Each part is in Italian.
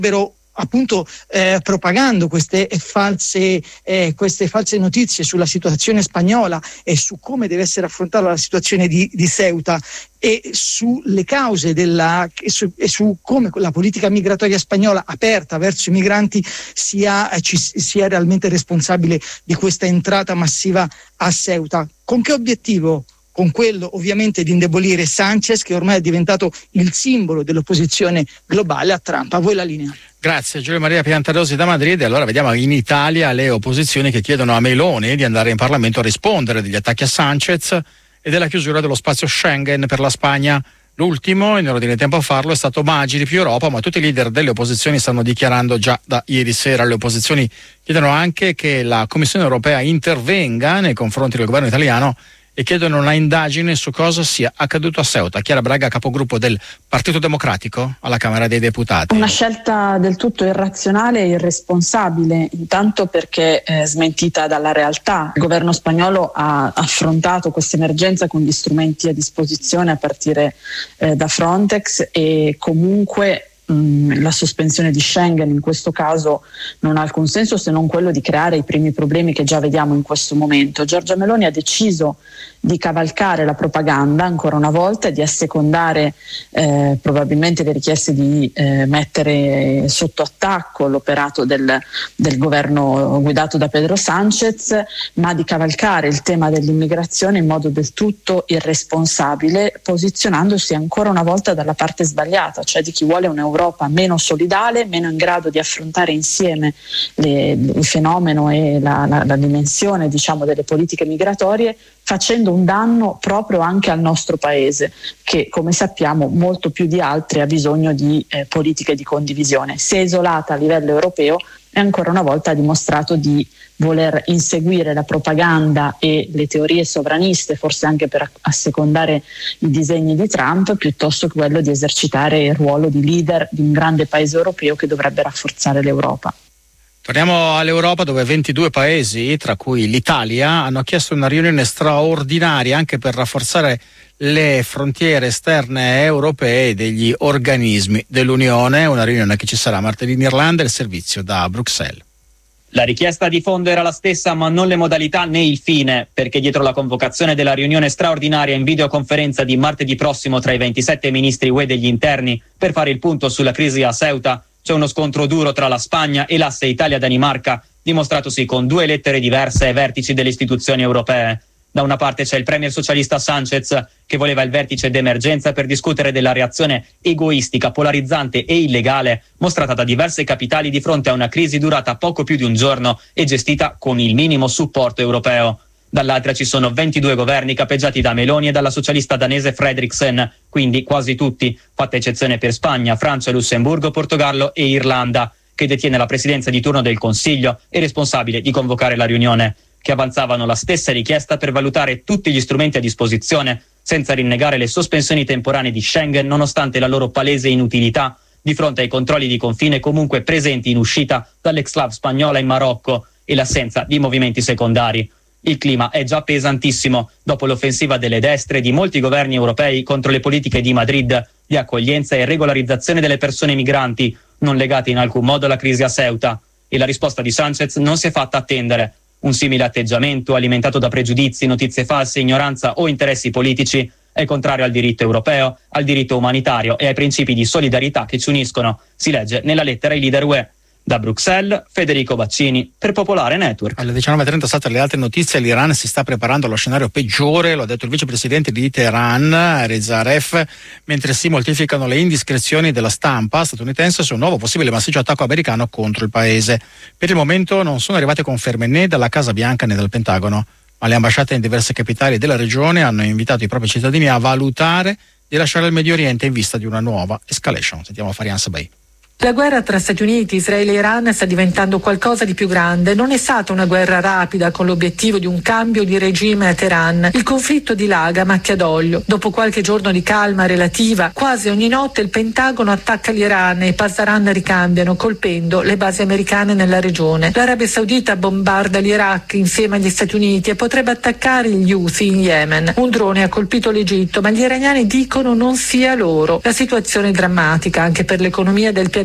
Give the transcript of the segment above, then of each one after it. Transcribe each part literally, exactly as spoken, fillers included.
appunto eh, propagando queste false eh, queste false notizie sulla situazione spagnola e su come deve essere affrontata la situazione di, di Ceuta e sulle cause della e su, e su come la politica migratoria spagnola aperta verso i migranti sia, ci, sia realmente responsabile di questa entrata massiva a Ceuta. Con che obiettivo? Con quello ovviamente di indebolire Sanchez, che ormai è diventato il simbolo dell'opposizione globale a Trump. A voi la linea. Grazie Giulio Maria Piantarosi da Madrid. Allora vediamo in Italia le opposizioni che chiedono a Meloni di andare in Parlamento a rispondere degli attacchi a Sanchez e della chiusura dello spazio Schengen per la Spagna. L'ultimo, in ordine di tempo a farlo, è stato Maggi di Più Europa, ma tutti i leader delle opposizioni stanno dichiarando già da ieri sera. Le opposizioni chiedono anche che la Commissione europea intervenga nei confronti del governo italiano e chiedono una indagine su cosa sia accaduto a Ceuta. Chiara Braga, capogruppo del Partito Democratico alla Camera dei Deputati. Una scelta del tutto irrazionale e irresponsabile, intanto perché eh, smentita dalla realtà. Il governo spagnolo ha affrontato questa emergenza con gli strumenti a disposizione a partire eh, da Frontex e comunque la sospensione di Schengen in questo caso non ha alcun senso se non quello di creare i primi problemi che già vediamo in questo momento. Giorgia Meloni ha deciso di cavalcare la propaganda ancora una volta e di assecondare eh, probabilmente le richieste di eh, mettere sotto attacco l'operato del, del governo guidato da Pedro Sanchez, ma di cavalcare il tema dell'immigrazione in modo del tutto irresponsabile, posizionandosi ancora una volta dalla parte sbagliata, cioè di chi vuole un'Europa meno solidale, meno in grado di affrontare insieme le, il fenomeno e la, la, la dimensione, diciamo, delle politiche migratorie, facendo un danno proprio anche al nostro paese, che come sappiamo molto più di altri ha bisogno di eh, politiche di condivisione. Si è isolata a livello europeo e ancora una volta ha dimostrato di voler inseguire la propaganda e le teorie sovraniste, forse anche per assecondare i disegni di Trump, piuttosto che quello di esercitare il ruolo di leader di un grande paese europeo che dovrebbe rafforzare l'Europa. Torniamo all'Europa, dove ventidue paesi, tra cui l'Italia, hanno chiesto una riunione straordinaria anche per rafforzare le frontiere esterne europee degli organismi dell'Unione. Una riunione che ci sarà martedì in Irlanda e il servizio da Bruxelles. La richiesta di fondo era la stessa, ma non le modalità né il fine, perché dietro la convocazione della riunione straordinaria in videoconferenza di martedì prossimo tra i ventisette ministri U E degli interni per fare il punto sulla crisi a Ceuta, c'è uno scontro duro tra la Spagna e l'asse Italia-Danimarca, dimostratosi con due lettere diverse ai vertici delle istituzioni europee. Da una parte c'è il premier socialista Sanchez, che voleva il vertice d'emergenza per discutere della reazione egoistica, polarizzante e illegale mostrata da diverse capitali di fronte a una crisi durata poco più di un giorno e gestita con il minimo supporto europeo. Dall'altra ci sono ventidue governi capeggiati da Meloni e dalla socialista danese Fredriksen, quindi quasi tutti, fatta eccezione per Spagna, Francia, Lussemburgo, Portogallo e Irlanda, che detiene la presidenza di turno del Consiglio e responsabile di convocare la riunione, che avanzavano la stessa richiesta per valutare tutti gli strumenti a disposizione, senza rinnegare le sospensioni temporanee di Schengen nonostante la loro palese inutilità di fronte ai controlli di confine comunque presenti in uscita dall'exclave spagnola in Marocco e l'assenza di movimenti secondari. Il clima è già pesantissimo dopo l'offensiva delle destre di molti governi europei contro le politiche di Madrid di accoglienza e regolarizzazione delle persone migranti, non legate in alcun modo alla crisi a Ceuta, e la risposta di Sanchez non si è fatta attendere. Un simile atteggiamento, alimentato da pregiudizi, notizie false, ignoranza o interessi politici, è contrario al diritto europeo, al diritto umanitario e ai principi di solidarietà che ci uniscono, si legge nella lettera ai leader U E. Da Bruxelles, Federico Baccini per Popolare Network. Alle diciannove e trenta state le altre notizie. L'Iran si sta preparando allo scenario peggiore, lo ha detto il vicepresidente di Teheran, Reza Aref, mentre si moltiplicano le indiscrezioni della stampa statunitense su un nuovo possibile massiccio attacco americano contro il paese. Per il momento non sono arrivate conferme né dalla Casa Bianca né dal Pentagono, ma le ambasciate in diverse capitali della regione hanno invitato i propri cittadini a valutare di lasciare il Medio Oriente in vista di una nuova escalation. Sentiamo Farian Sabay. La guerra tra Stati Uniti, Israele e Iran sta diventando qualcosa di più grande. Non è stata una guerra rapida con l'obiettivo di un cambio di regime a Teheran. Il conflitto dilaga macchia d'olio. Dopo qualche giorno di calma relativa, quasi ogni notte il Pentagono attacca l'Iran e i Pasdaran ricambiano, colpendo le basi americane nella regione. L'Arabia Saudita bombarda l'Iraq insieme agli Stati Uniti e potrebbe attaccare gli Houthi in Yemen. Un drone ha colpito l'Egitto, ma gli iraniani dicono non sia loro. La situazione è drammatica anche per l'economia del pianeta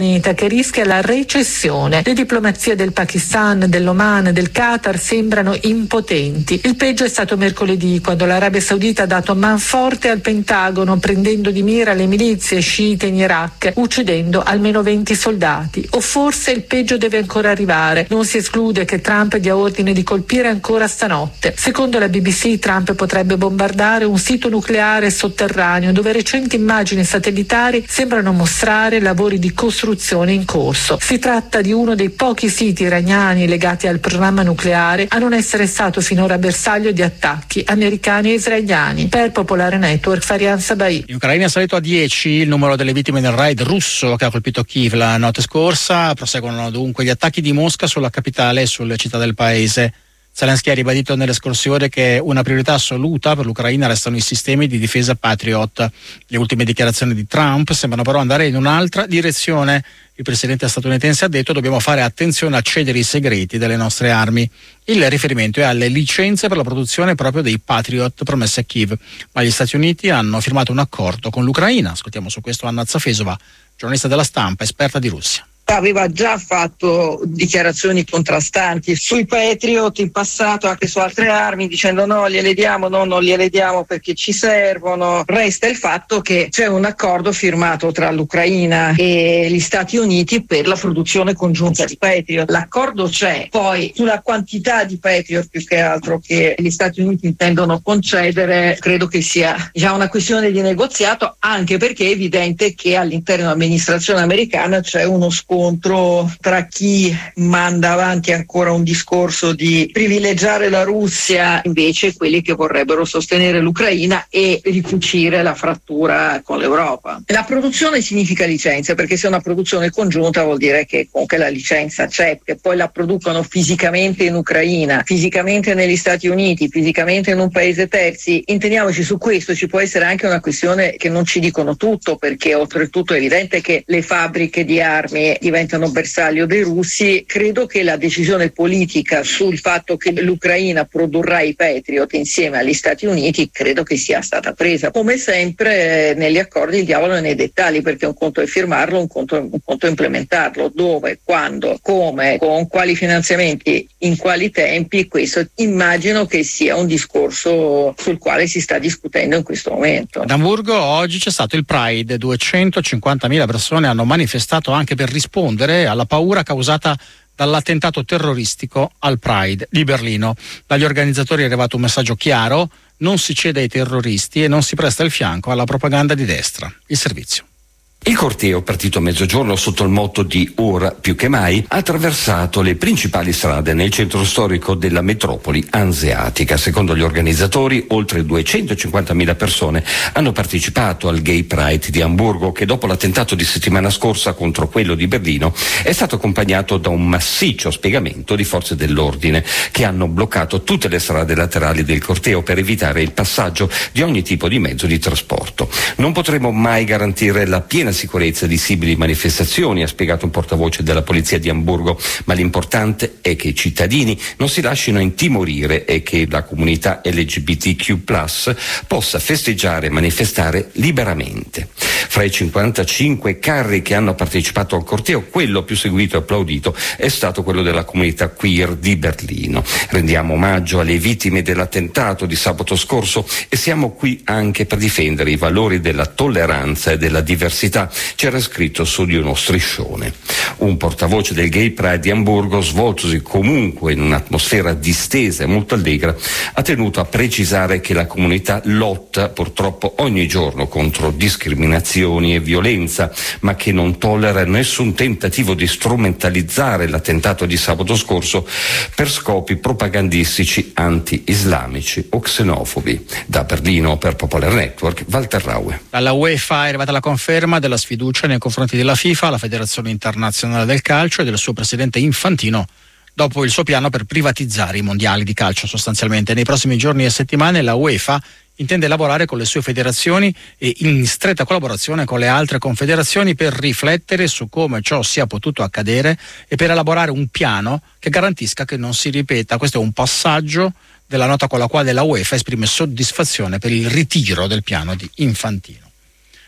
pianeta che rischia la recessione. Le diplomazie del Pakistan, dell'Oman, del Qatar sembrano impotenti. Il peggio è stato mercoledì, quando l'Arabia Saudita ha dato manforte al Pentagono, prendendo di mira le milizie sciite in Iraq, uccidendo almeno venti soldati. O forse il peggio deve ancora arrivare. Non si esclude che Trump dia ordine di colpire ancora stanotte. Secondo la B B C, Trump potrebbe bombardare un sito nucleare sotterraneo dove recenti immagini satellitari sembrano mostrare lavori di costruzione in corso. Si tratta di uno dei pochi siti iraniani legati al programma nucleare a non essere stato finora bersaglio di attacchi americani e israeliani. Per Popolare Network, Farian Sabai. In Ucraina è salito a dieci il numero delle vittime del raid russo che ha colpito Kiev la notte scorsa. Proseguono dunque gli attacchi di Mosca sulla capitale e sulle città del paese. Zelensky ha ribadito nelle scorse ore che una priorità assoluta per l'Ucraina restano i sistemi di difesa Patriot. Le ultime dichiarazioni di Trump sembrano però andare in un'altra direzione. Il presidente statunitense ha detto: dobbiamo fare attenzione a cedere i segreti delle nostre armi. Il riferimento è alle licenze per la produzione proprio dei Patriot promesse a Kiev. Ma gli Stati Uniti hanno firmato un accordo con l'Ucraina. Ascoltiamo su questo Anna Zafesova, giornalista della Stampa, esperta di Russia. Aveva già fatto dichiarazioni contrastanti sui Patriot in passato, anche su altre armi, dicendo no, gliele diamo, no, non gliele diamo perché ci servono. Resta il fatto che c'è un accordo firmato tra l'Ucraina e gli Stati Uniti per la produzione congiunta di Patriot. L'accordo c'è, poi sulla quantità di Patriot più che altro che gli Stati Uniti intendono concedere, credo che sia già una questione di negoziato, anche perché è evidente che all'interno dell'amministrazione americana c'è uno scontro contro tra chi manda avanti ancora un discorso di privilegiare la Russia, invece quelli che vorrebbero sostenere l'Ucraina e ricucire la frattura con l'Europa. La produzione significa licenza, perché se è una produzione congiunta vuol dire che comunque la licenza c'è, che poi la producono fisicamente in Ucraina, fisicamente negli Stati Uniti, fisicamente in un paese terzi. Intendiamoci su questo, ci può essere anche una questione che non ci dicono tutto, perché oltretutto è evidente che le fabbriche di armi diventano bersaglio dei russi. Credo che la decisione politica sul fatto che l'Ucraina produrrà i Patriot insieme agli Stati Uniti credo che sia stata presa. Come sempre negli accordi il diavolo è nei dettagli, perché un conto è firmarlo, un conto, un conto è implementarlo. Dove, quando, come, con quali finanziamenti, in quali tempi, questo immagino che sia un discorso sul quale si sta discutendo in questo momento. Ad Amburgo oggi c'è stato il Pride, duecentocinquantamila persone hanno manifestato anche per rispondere alla paura causata dall'attentato terroristico al Pride di Berlino. Dagli organizzatori è arrivato un messaggio chiaro: non si cede ai terroristi e non si presta il fianco alla propaganda di destra. Il servizio. Il corteo, partito a mezzogiorno sotto il motto di Ora più che mai, ha attraversato le principali strade nel centro storico della metropoli hanseatica. Secondo gli organizzatori, oltre duecentocinquantamila persone hanno partecipato al Gay Pride di Amburgo, che dopo l'attentato di settimana scorsa contro quello di Berlino è stato accompagnato da un massiccio spiegamento di forze dell'ordine che hanno bloccato tutte le strade laterali del corteo per evitare il passaggio di ogni tipo di mezzo di trasporto. Non potremo mai garantire la piena sicurezza di simili manifestazioni, ha spiegato un portavoce della polizia di Amburgo, ma l'importante è che i cittadini non si lasciano intimorire e che la comunità L G B T Q plus possa festeggiare e manifestare liberamente. Fra i cinquantacinque carri che hanno partecipato al corteo, quello più seguito e applaudito è stato quello della comunità queer di Berlino. Rendiamo omaggio alle vittime dell'attentato di sabato scorso e siamo qui anche per difendere i valori della tolleranza e della diversità, c'era scritto su di uno striscione. Un portavoce del Gay Pride di Amburgo, svoltosi comunque in un'atmosfera distesa e molto allegra, ha tenuto a precisare che la comunità lotta purtroppo ogni giorno contro discriminazioni e violenza, ma che non tollera nessun tentativo di strumentalizzare l'attentato di sabato scorso per scopi propagandistici anti-islamici o xenofobi. Da Berlino per Popolare Network, Walter Raue. Dalla UEFA è arrivata la conferma della sfiducia nei confronti della FIFA, la Federazione Internazionale del Calcio, e del suo presidente Infantino dopo il suo piano per privatizzare i mondiali di calcio sostanzialmente. Nei prossimi giorni e settimane la UEFA intende lavorare con le sue federazioni e in stretta collaborazione con le altre confederazioni per riflettere su come ciò sia potuto accadere e per elaborare un piano che garantisca che non si ripeta. Questo è un passaggio della nota con la quale la UEFA esprime soddisfazione per il ritiro del piano di Infantino.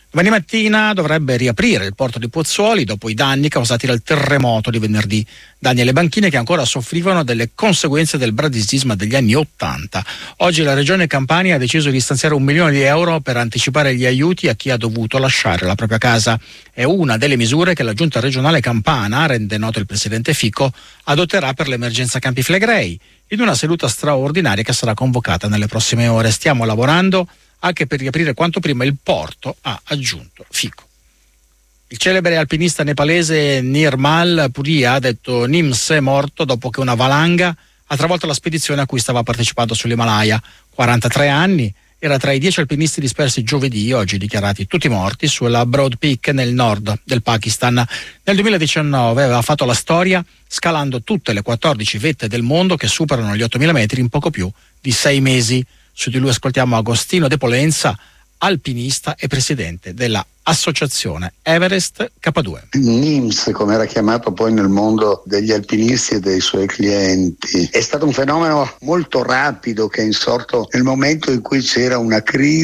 Domani mattina dovrebbe riaprire il porto di Pozzuoli dopo i danni causati dal terremoto di venerdì. Danni alle banchine che ancora soffrivano delle conseguenze del bradisisma degli anni Ottanta. Oggi la Regione Campania ha deciso di stanziare un milione di euro per anticipare gli aiuti a chi ha dovuto lasciare la propria casa. È una delle misure che la Giunta regionale campana, rende noto il presidente Fico, adotterà per l'emergenza Campi Flegrei, in una seduta straordinaria che sarà convocata nelle prossime ore. Stiamo lavorando anche per riaprire quanto prima il porto, ha aggiunto Fico. Il celebre alpinista nepalese Nirmal Puria, detto Nims, è morto dopo che una valanga ha travolto la spedizione a cui stava partecipando sull'Himalaya. quarantatré anni, era tra i dieci alpinisti dispersi giovedì, oggi dichiarati tutti morti, sulla Broad Peak nel nord del Pakistan. Nel duemiladiciannove aveva fatto la storia scalando tutte le quattordici vette del mondo che superano gli ottomila metri in poco più di sei mesi. Su di lui ascoltiamo Agostino De Polenza, alpinista e presidente della associazione Everest K due. Nims, come era chiamato poi nel mondo degli alpinisti e dei suoi clienti, è stato un fenomeno molto rapido che è insorto nel momento in cui c'era una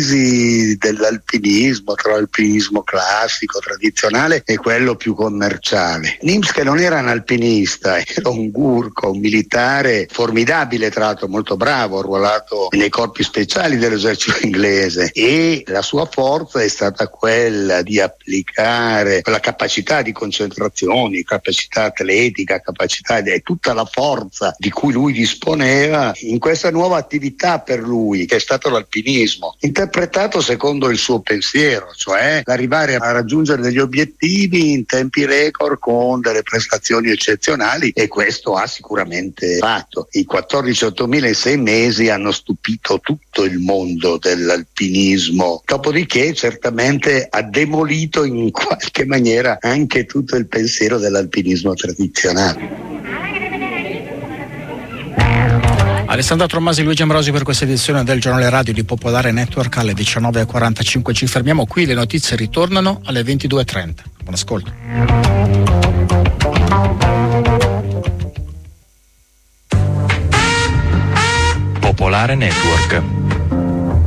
crisi dell'alpinismo, tra l'alpinismo classico, tradizionale e quello più commerciale. Nims, che non era un alpinista, era un gurkha, un militare formidabile, tra l'altro molto bravo, arruolato nei corpi speciali dell'esercito inglese, e la sua forza è stata quella di applicare quella capacità di concentrazione, capacità atletica, capacità e tutta la forza di cui lui disponeva in questa nuova attività per lui, che è stato l'alpinismo, interpretato secondo il suo pensiero, cioè l'arrivare a raggiungere degli obiettivi in tempi record con delle prestazioni eccezionali, e questo ha sicuramente fatto. I quattordici ottomila e sei mesi hanno stupito tutto il mondo dell'alpinismo, dopodiché certamente ha demolito in qualche maniera anche tutto il pensiero dell'alpinismo tradizionale. Alessandra Trommasi, Luigi Ambrosi per questa edizione del Giornale Radio di Popolare Network alle diciannove e quarantacinque. Ci fermiamo qui, le notizie ritornano alle ventidue e trenta. Buon ascolto. Popolare Network.